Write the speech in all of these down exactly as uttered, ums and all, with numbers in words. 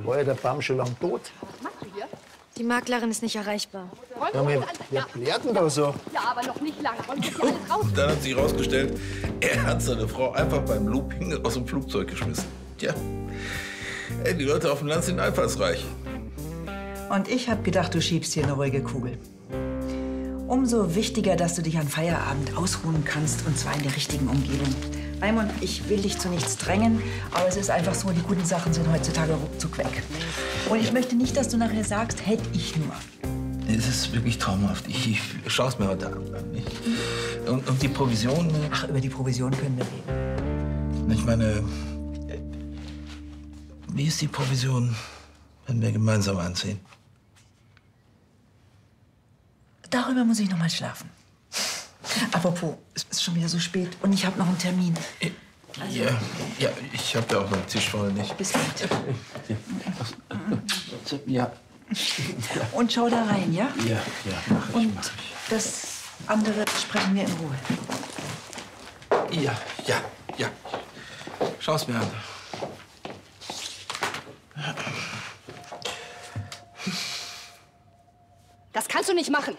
Da war ja der Baum schon lang tot. Was machst du hier? Die Maklerin ist nicht erreichbar. Ja, wer, wer blärt denn da so? Ja, aber noch nicht lange. Wollen wir hier alles raus? Und dann hat sich herausgestellt, er hat seine Frau einfach beim Looping aus dem Flugzeug geschmissen. Tja, ey, die Leute auf dem Land sind einfallsreich. Und ich habe gedacht, du schiebst hier eine ruhige Kugel. Umso wichtiger, dass du dich an Feierabend ausruhen kannst, und zwar in der richtigen Umgebung. Raimund, ich will dich zu nichts drängen, aber es ist einfach so, die guten Sachen sind heutzutage ruckzuck weg. Und ich möchte nicht, dass du nachher sagst, hätte ich nur. Es ist wirklich traumhaft. Ich, ich schaue es mir heute Abend an. Ich, und, und die Provision? Ach, über die Provision können wir reden. Ich meine, wie ist die Provision, wenn wir gemeinsam anziehen? Darüber muss ich noch mal schlafen. Apropos, es ist schon wieder so spät und ich habe noch einen Termin. Also, ja, ja, ich habe ja auch noch Tisch vorne nicht. Bis bald. Ja. Und schau da rein, ja? Ja, ja, mach ich, Und mach ich. das andere besprechen wir in Ruhe. Ja, ja, ja. Schau's mir an. Das kannst du nicht machen.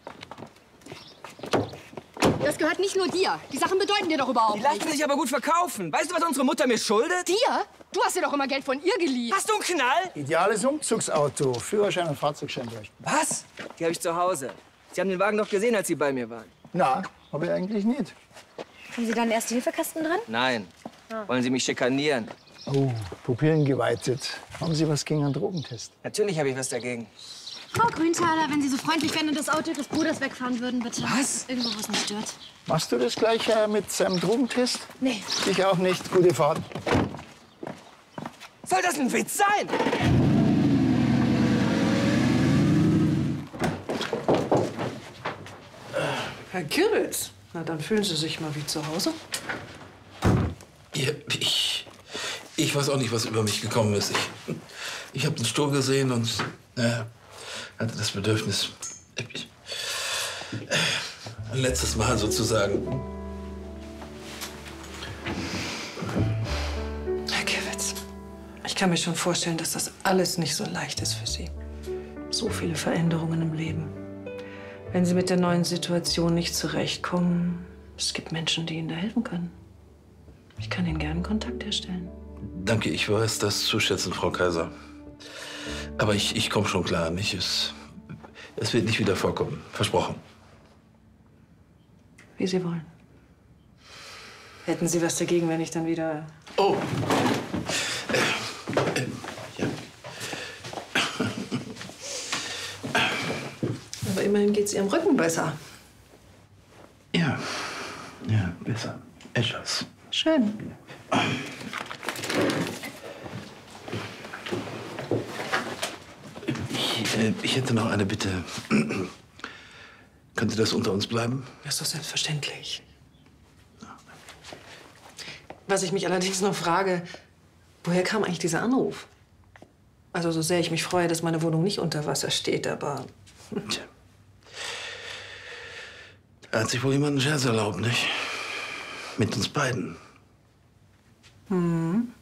Das gehört nicht nur dir. Die Sachen bedeuten dir doch überhaupt Die nichts. lassen sich aber gut verkaufen. Weißt du, was unsere Mutter mir schuldet? Dir? Du hast dir doch immer Geld von ihr geliehen. Hast du einen Knall? Ideales Umzugsauto. Führerschein und Fahrzeugschein bräuchten. Was? Die habe ich zu Hause. Sie haben den Wagen doch gesehen, als Sie bei mir waren. Na, habe ich eigentlich nicht. Haben Sie da einen Erste-Hilfe-Kasten dran? Nein. Wollen Sie mich schikanieren? Oh, Pupillen geweitet. Haben Sie was gegen einen Drogentest? Natürlich habe ich was dagegen. Frau Grünthaler, wenn Sie so freundlich wären und das Auto Ihres Bruders wegfahren würden, bitte. Was? Irgendwo, wo es nicht stört. Machst du das gleich äh, mit seinem Drogentest? Nee. Ich auch nicht. Gute Fahrt. Soll das ein Witz sein? Herr Kiritz, na dann fühlen Sie sich mal wie zu Hause. Ja, ich, ich weiß auch nicht, was über mich gekommen ist. Ich, ich habe den Stuhl gesehen und äh, hatte das Bedürfnis, ich, ein letztes Mal sozusagen. Herr Kiritz, ich kann mir schon vorstellen, dass das alles nicht so leicht ist für Sie. So viele Veränderungen im Leben. Wenn Sie mit der neuen Situation nicht zurechtkommen, es gibt Menschen, die Ihnen da helfen können. Ich kann Ihnen gerne Kontakt herstellen. Danke, ich weiß das zu schätzen, Frau Kaiser. Aber ich, ich komme schon klar an mich. Es, es wird nicht wieder vorkommen. Versprochen. Wie Sie wollen. Hätten Sie was dagegen, wenn ich dann wieder... Oh. Äh, äh, ja. Aber immerhin geht's Ihrem Rücken besser. Ja. Ja, besser. Etwas. Schön. Ich, äh, ich hätte noch eine Bitte. Könnte das unter uns bleiben? Das ist doch selbstverständlich. Was ich mich allerdings noch frage, woher kam eigentlich dieser Anruf? Also so sehr ich mich freue, dass meine Wohnung nicht unter Wasser steht, aber... Tja. Da hat sich wohl jemand einen Scherz erlaubt, nicht? Mit uns beiden. Hm.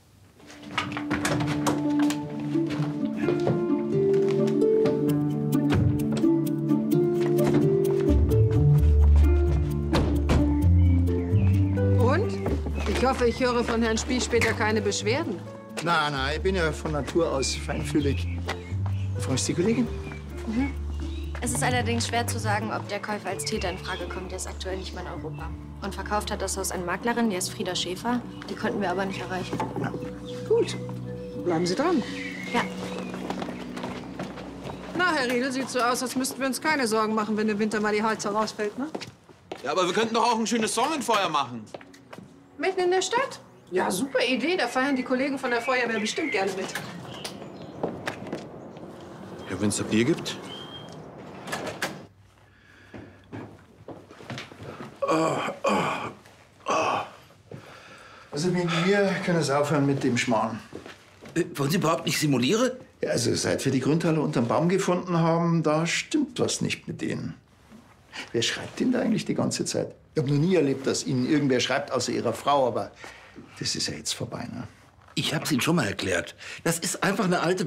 Und? Ich hoffe, ich höre von Herrn Spieß später keine Beschwerden. Nein, nein, ich bin ja von Natur aus feinfühlig. Freust du die Kollegin? Mhm. Es ist allerdings schwer zu sagen, ob der Käufer als Täter in Frage kommt. Der ist aktuell nicht mehr in Europa. Und verkauft hat das Haus eine Maklerin, die heißt Frieda Schäfer. Die konnten wir aber nicht erreichen. Ja. Gut, bleiben Sie dran. Ja. Na, Herr Riedel, sieht so aus, als müssten wir uns keine Sorgen machen, wenn im Winter mal die Heizung rausfällt, ne? Ja, aber wir könnten doch auch ein schönes Sonnenfeuer machen. Mitten in der Stadt? Ja, super Idee. Da feiern die Kollegen von der Feuerwehr bestimmt gerne mit. Ja, wenn es da Bier gibt. Oh, oh, oh. Also wegen mir können Sie aufhören mit dem Schmarrn. Äh, wollen Sie überhaupt nicht simulieren? Ja, also seit wir die Grüntaler unterm Baum gefunden haben, da stimmt was nicht mit denen. Wer schreibt Ihnen da eigentlich die ganze Zeit? Ich habe noch nie erlebt, dass Ihnen irgendwer schreibt, außer Ihrer Frau, aber das ist ja jetzt vorbei, ne? Ich hab's Ihnen schon mal erklärt. Das ist einfach eine alte